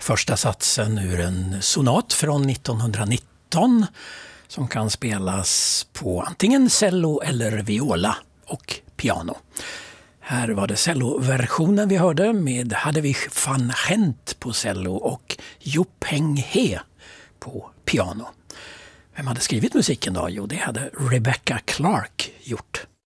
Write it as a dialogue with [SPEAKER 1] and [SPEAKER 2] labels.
[SPEAKER 1] första satsen ur en sonat från 1919 som kan spelas på antingen cello eller viola och piano. Här var det celloversionen vi hörde med Hadewig van Gent på cello och Jo Peng He på piano. Vem hade skrivit musiken då? Jo, det hade Rebecca Clark gjort.